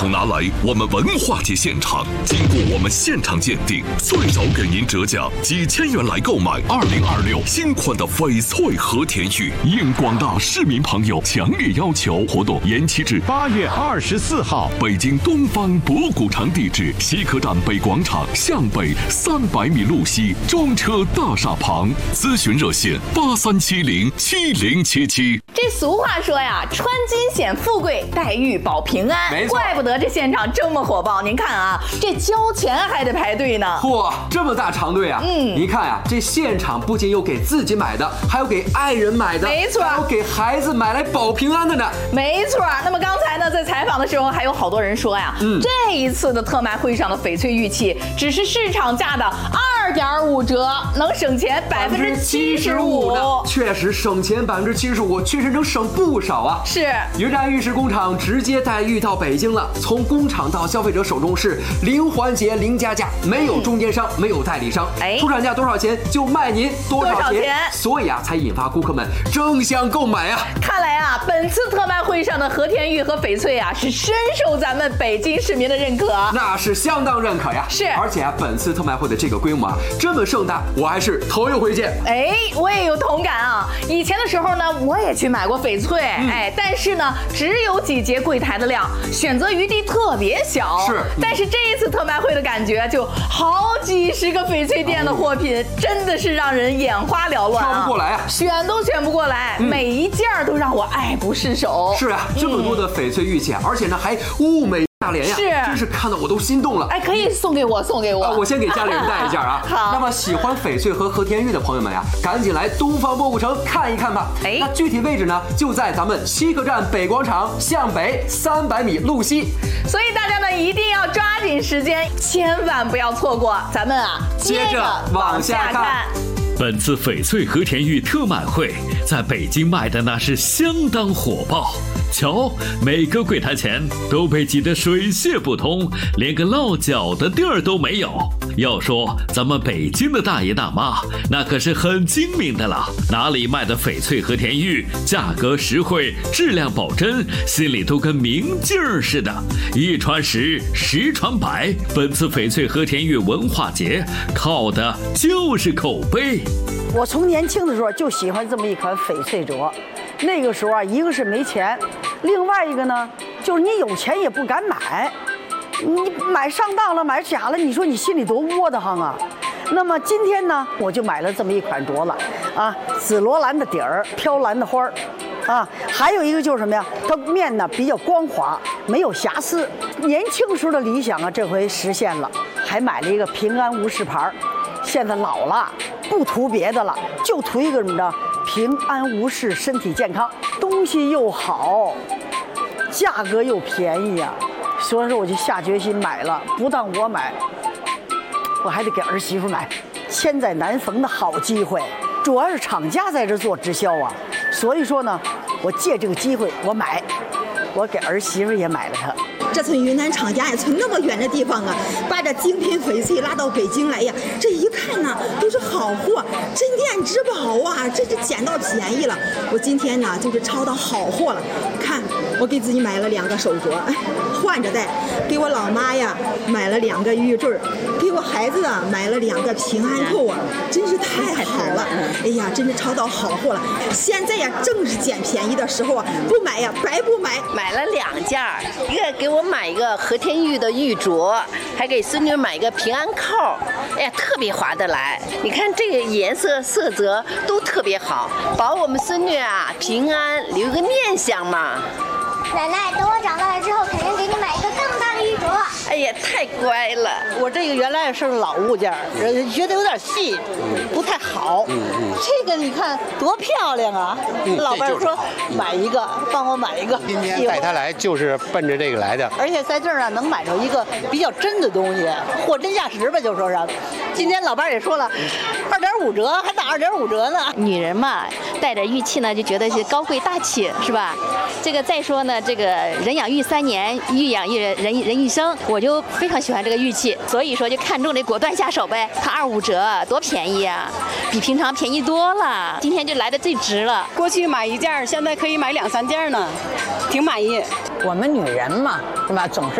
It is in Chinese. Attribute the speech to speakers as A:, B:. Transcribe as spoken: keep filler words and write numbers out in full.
A: 统拿来我们文化节现场，经过我们现场鉴定，最早给您折价几千元来购买二零二六新款的翡翠和田玉。应广大市民朋友强烈要求，活动延期至
B: 八月二十四号。
A: 北京东方博古城地址：西客站北广场向北三百米路西中车大厦旁。咨询热线：八三七零七零七七。
C: 这俗话说呀，穿金显富贵，戴玉保平安。
D: 没错，
C: 怪不得这现场这么火爆。您看啊，这交钱还得排队呢。
D: 嚯，这么大长队啊！嗯，您看呀、啊，这现场不仅有给自己买的，还有给爱人买的，
C: 没错，
D: 还有给孩子买来保平安的呢。
C: 没错。那么刚才呢，在采访的时候，还有好多人说呀，嗯，这一次的特卖会上的翡翠玉器只是市场价的二点五折，能省钱百分之七十五。
D: 确实省钱百分之七十五，确实能省不少啊。
C: 是，
D: 云山玉石工厂直接带玉到北京了，从工厂到消费者手中是零环节零加价，没有中间商，没有代理商，哎，出厂价多少钱就卖您多少钱，多少钱，所以啊，才引发顾客们争相购买啊。
C: 看来啊，本次特卖会上的和田玉和翡翠啊，是深受咱们北京市民的认可，
D: 那是相当认可呀。
C: 是，
D: 而且啊，本次特卖会的这个规模啊，这么盛大，我还是头一回见。
C: 哎，我也有同感啊。以前的时候呢，我也去买过翡翠，嗯、哎，但是呢，只有几节柜台的量，选择余地特别小。
D: 是，
C: 但是这一次特卖会的感觉，就好几十个翡翠店的货品，真的是让人眼花缭乱、啊，
D: 挑不过来啊，
C: 选都选不过来，嗯、每一件都让我爱不释手。
D: 是啊，这么多的翡翠玉器，而且呢还物美价廉呀，
C: 是，
D: 真是看到我都心动了。
C: 哎，可以送给我，送给我。
D: 啊，我先给家里人带一件啊。
C: 好。
D: 那么喜欢翡翠和和田玉的朋友们呀，赶紧来东方博古城看一看吧。哎，那具体位置呢，就在咱们西客站北广场向北三百米路西。
C: 所以大家呢一定要抓紧时间，千万不要错过。咱们啊，
D: 接着往下看。
A: 本次翡翠和田玉特卖会在北京卖的那是相当火爆，瞧，每个柜台前都被挤得水泄不通，连个落脚的地儿都没有。要说咱们北京的大爷大妈，那可是很精明的了，哪里卖的翡翠和田玉，价格实惠，质量保真，心里都跟明镜似的，一传十，十传百。本次翡翠和田玉文化节靠的就是口碑。
E: 我从年轻的时候就喜欢这么一款翡翠镯，那个时候啊，一个是没钱，另外一个呢，就是你有钱也不敢买，你买上当了，买假了，你说你心里多窝得慌啊。那么今天呢，我就买了这么一款镯子，啊，紫罗兰的底儿，飘蓝的花儿，啊，还有一个就是什么呀？它面呢比较光滑，没有瑕疵。年轻时候的理想啊，这回实现了，还买了一个平安无事牌。现在老了，不图别的了，就图一个什么的平安无事，身体健康，东西又好，价格又便宜呀、啊。所以说我就下决心买了，不但我买，我还得给儿媳妇买，千载难逢的好机会。主要是厂家在这做直销啊，所以说呢，我借这个机会我买，我给儿媳妇也买了它。
F: 这从云南厂家呀，从那么远的地方啊，把这精品翡翠拉到北京来呀，这一看呢，都是好货，镇店之宝啊，这是捡到便宜了。我今天呢，就是抄到好货了。看，我给自己买了两个手镯，哎，换着戴；给我老妈呀买了两个玉坠，给我孩子啊买了两个平安扣啊，真是太好了。哎呀，真是抄到好货了。现在呀，正是捡便宜的时候啊，不买呀，白不买。
G: 买了两件，一个给我买一个和田玉的玉镯，还给孙女买一个平安扣，哎呀，特别划得来。你看这个颜色色泽都特别好，保我们孙女啊平安，留个念想嘛。
H: 奶奶，等我长大了之后，肯定给你买一个更大的玉镯。
G: 哎呀，太乖了！
I: 我这个原来是老物件，觉得有点细，不太好。嗯嗯、这个你看多漂亮啊！嗯、老伴说买一个，帮我买一个。
J: 今天带他来就是奔着这个来的。
I: 而且在这儿啊，能买着一个比较真的东西，货真价实吧，就说是。今天老伴也说了，二点五折，还打二点五折呢。
K: 女人嘛，带着玉器呢，就觉得是高贵大气，是吧？这个再说呢，这个人养玉三年，玉养玉人人一生，我就非常喜欢这个玉器，所以说就看中这果断下手呗。它二五折，多便宜啊，比平常便宜多了。今天就来的最值了。
L: 过去买一件，现在可以买两三件呢，挺满意。
M: 我们女人嘛，是吧？总是